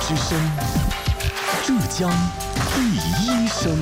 之声，浙江第一声。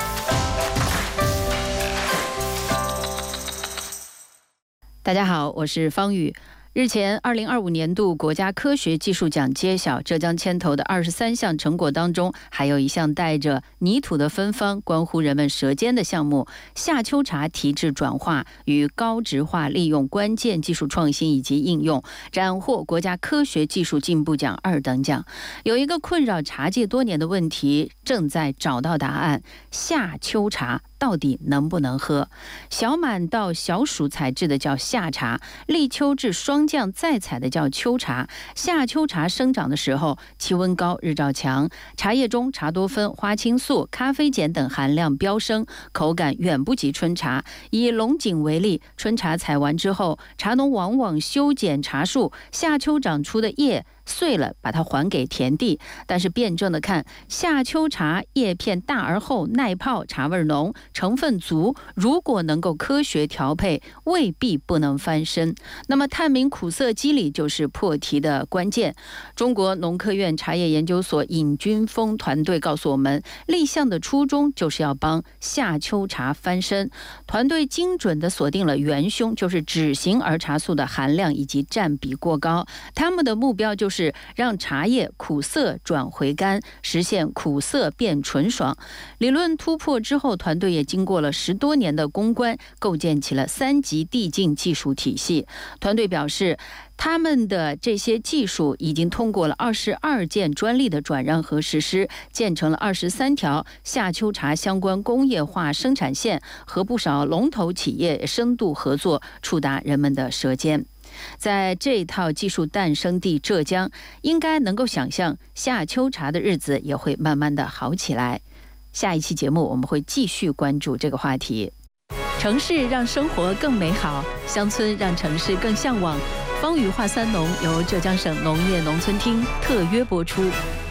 大家好，我是方宇。日前，2025年度国家科学技术奖揭晓，浙江牵头的23项成果当中，还有一项带着泥土的芬芳，关乎人们舌尖的项目——夏秋茶提质转化与高质化利用关键技术创新以及应用，斩获国家科学技术进步奖2等奖。有一个困扰茶界多年的问题，正在找到答案：夏秋茶到底能不能喝？小满到小暑采制的叫夏茶，立秋至霜降再采的叫秋茶。夏秋茶生长的时候，气温高，日照强，茶叶中茶多酚、花青素、咖啡碱等含量飙升，口感远不及春茶。以龙井为例，春茶采完之后，茶农往往修剪茶树，夏秋长出的叶碎了，把它还给田地。但是辩证的看，夏秋茶叶片大而厚，耐泡，茶味浓，成分足，如果能够科学调配，未必不能翻身。那么探明苦涩机理就是破题的关键。中国农科院茶叶研究所尹军峰团队告诉我们，立项的初衷就是要帮夏秋茶翻身。团队精准地锁定了元凶，就是脂型儿茶素的含量以及占比过高。他们的目标就是让茶叶苦涩转回甘，实现苦涩变纯爽。理论突破之后，团队也经过了10多年的攻关，构建起了3级递进技术体系。团队表示，他们的这些技术已经通过了22件专利的转让和实施，建成了23条夏秋茶相关工业化生产线，和不少龙头企业深度合作，触达人们的舌尖。在这套技术诞生地浙江，应该能够想象夏秋茶的日子也会慢慢的好起来。下一期节目我们会继续关注这个话题。城市让生活更美好，乡村让城市更向往。方宇话三农由浙江省农业农村厅特约播出。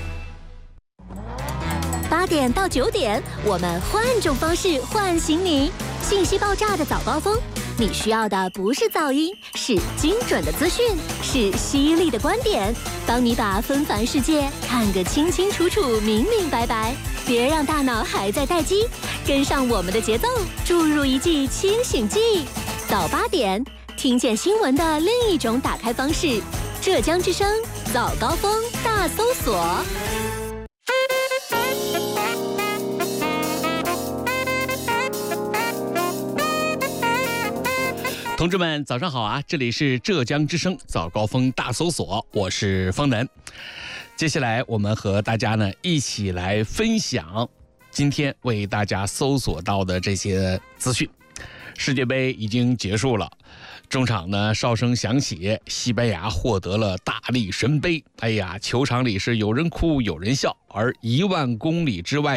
8点到9点，我们换种方式唤醒你。信息爆炸的早高峰，你需要的不是噪音，是精准的资讯，是犀利的观点，帮你把纷繁世界看个清清楚楚、明明白白。别让大脑还在待机，跟上我们的节奏，注入一剂清醒剂。早8点，听见新闻的另一种打开方式。浙江之声早高峰大搜索。 同志们早上好啊，这里是浙江之声早高峰大搜索，我是方南。接下来我们和大家呢一起来分享今天为大家搜索到的这些资讯。世界杯已经结束了，中场呢哨声响起，西班牙获得了大力神杯。哎呀，球场里是有人哭有人笑，而1万公里之外